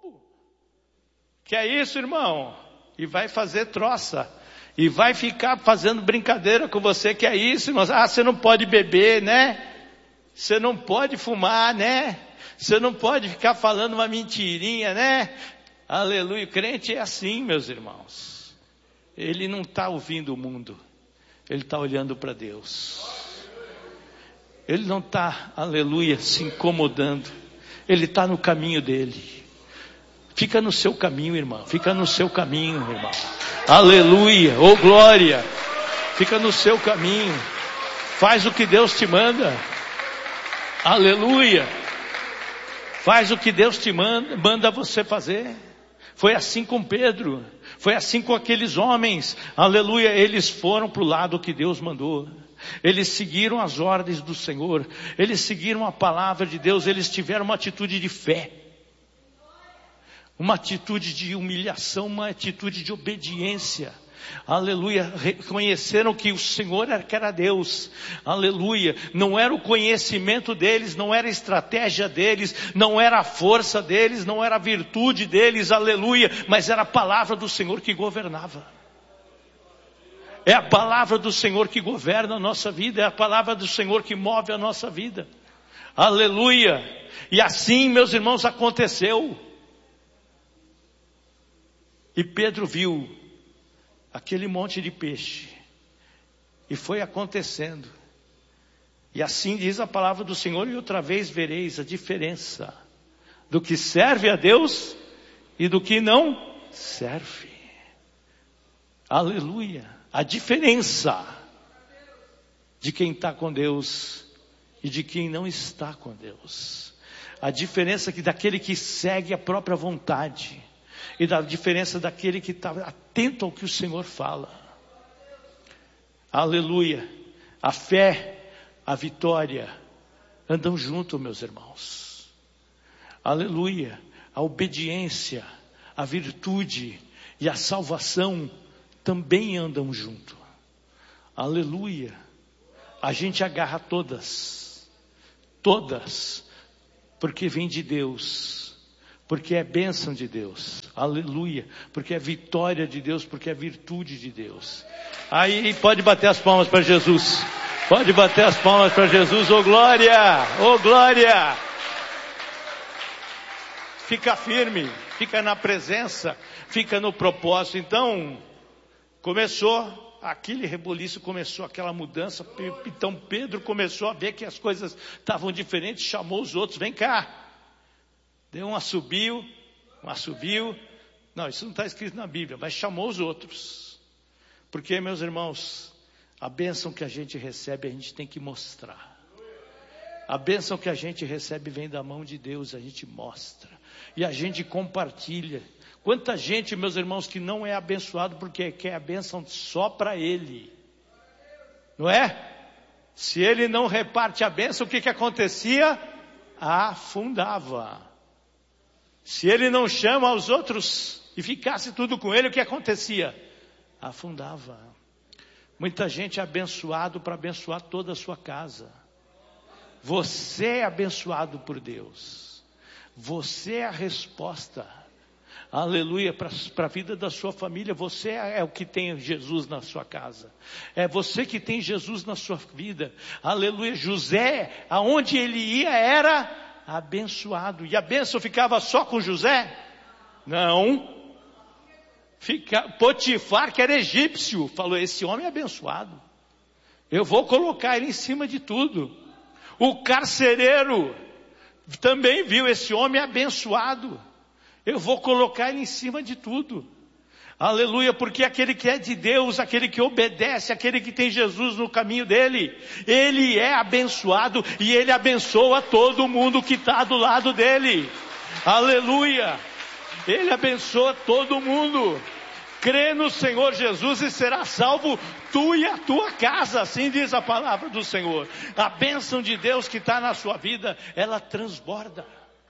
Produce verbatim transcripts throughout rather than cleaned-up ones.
bobo. Que é isso, irmão? E vai fazer troça. E vai ficar fazendo brincadeira com você. Que é isso, irmão? Ah, você não pode beber, né? Você não pode fumar, né? Você não pode ficar falando uma mentirinha, né? Aleluia. O crente é assim, meus irmãos. Ele não está ouvindo o mundo. Ele está olhando para Deus. Ele não está, aleluia, se incomodando. Ele está no caminho dele. Fica no seu caminho, irmão. Fica no seu caminho, irmão. Aleluia, oh glória. Fica no seu caminho. Faz o que Deus te manda. Aleluia. Faz o que Deus te manda, manda você fazer. Foi assim com Pedro. Foi assim com aqueles homens. Aleluia. Eles foram para o lado que Deus mandou. Eles seguiram as ordens do Senhor. Eles seguiram a palavra de Deus. Eles tiveram uma atitude de fé. Uma atitude de humilhação. Uma atitude de obediência. Aleluia. Reconheceram que o Senhor era, que era Deus. Aleluia. Não era o conhecimento deles, não era a estratégia deles, não era a força deles, não era a virtude deles, aleluia, mas era a palavra do Senhor que governava. É a palavra do Senhor que governa a nossa vida, é a palavra do Senhor que move a nossa vida. Aleluia. E assim, meus irmãos, aconteceu. E Pedro viu aquele monte de peixe. E foi acontecendo. E assim diz a palavra do Senhor. E outra vez vereis a diferença do que serve a Deus e do que não serve. Aleluia. A diferença de quem está com Deus e de quem não está com Deus. A diferença que daquele que segue a própria vontade. E da diferença daquele que está atento ao que o Senhor fala. Aleluia. A fé, a vitória andam junto, meus irmãos. Aleluia. A obediência, a virtude e a salvação também andam junto. Aleluia. A gente agarra todas. Todas. Porque vem de Deus. Porque é bênção de Deus, aleluia, porque é vitória de Deus, porque é virtude de Deus. Aí pode bater as palmas para Jesus, pode bater as palmas para Jesus, ô glória, ô glória. Fica firme, fica na presença, fica no propósito. Então, começou, aquele reboliço começou, aquela mudança, então Pedro começou a ver que as coisas estavam diferentes, chamou os outros, vem cá. Deu um assobio, um assobio. Não, isso não está escrito na Bíblia, mas chamou os outros. Porque, meus irmãos, a bênção que a gente recebe, a gente tem que mostrar. A bênção que a gente recebe vem da mão de Deus, a gente mostra. E a gente compartilha. Quanta gente, meus irmãos, que não é abençoado porque quer a bênção só para ele. Não é? Se ele não reparte a bênção, o que que acontecia? Afundava. Se ele não chama os outros e ficasse tudo com ele, o que acontecia? Afundava. Muita gente é abençoado para abençoar toda a sua casa. Você é abençoado por Deus. Você é a resposta. Aleluia, para a vida da sua família. Você é o que tem Jesus na sua casa. É você que tem Jesus na sua vida. Aleluia. José, aonde ele ia era abençoado. E a bênção ficava só com José? Não. Fica, Potifar, que era egípcio, falou, esse homem é abençoado. Eu vou colocar ele em cima de tudo. O carcereiro também viu esse homem abençoado. Eu vou colocar ele em cima de tudo. Aleluia, porque aquele que é de Deus, aquele que obedece, aquele que tem Jesus no caminho dele, ele é abençoado e ele abençoa todo mundo que está do lado dele. Aleluia, ele abençoa todo mundo. Crê no Senhor Jesus e será salvo tu e a tua casa, assim diz a palavra do Senhor. A bênção de Deus que está na sua vida, ela transborda.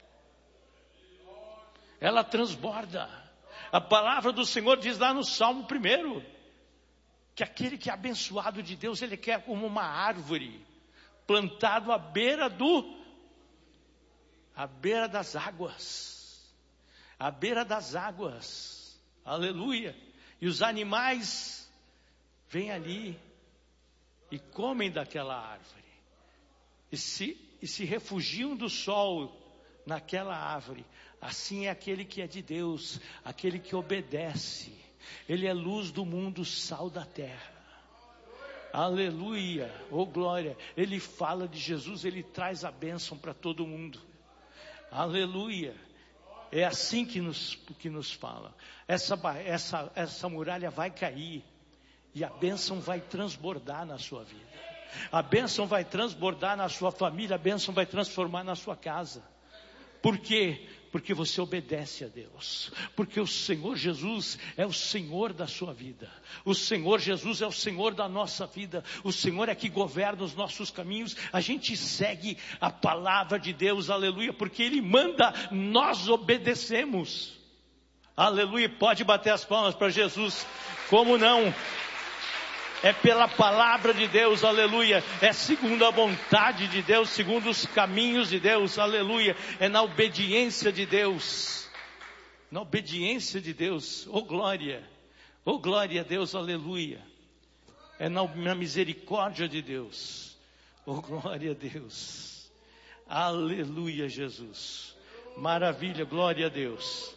Ela transborda. A palavra do Senhor diz lá no Salmo primeiro, que aquele que é abençoado de Deus, ele quer como uma árvore, plantado à beira do, à beira das águas. à beira das águas, aleluia, e os animais vêm ali e comem daquela árvore, e se, e se refugiam do sol naquela árvore. Assim é aquele que é de Deus, aquele que obedece. Ele é luz do mundo, sal da terra. Aleluia, oh glória. Ele fala de Jesus, ele traz a bênção para todo mundo. Aleluia. É assim que nos, que nos fala. Essa, essa, essa muralha vai cair e a bênção vai transbordar na sua vida. A bênção vai transbordar na sua família, a bênção vai transformar na sua casa. Por quê? Porque você obedece a Deus. Porque o Senhor Jesus é o Senhor da sua vida. O Senhor Jesus é o Senhor da nossa vida. O Senhor é que governa os nossos caminhos. A gente segue a palavra de Deus, aleluia, porque Ele manda, nós obedecemos. Aleluia, pode bater as palmas para Jesus. Como não? É pela palavra de Deus, aleluia, é segundo a vontade de Deus, segundo os caminhos de Deus, aleluia, é na obediência de Deus, na obediência de Deus, oh glória, oh glória a Deus, aleluia, é na, na misericórdia de Deus, oh glória a Deus, aleluia Jesus, maravilha, glória a Deus,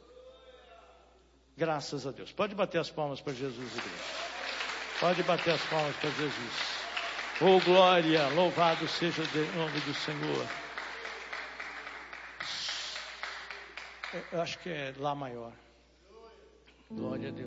graças a Deus. Pode bater as palmas para Jesus, igreja. Pode bater as palmas para Jesus. Oh glória, louvado seja o nome do Senhor. Eu acho que é Lá maior. Glória a Deus.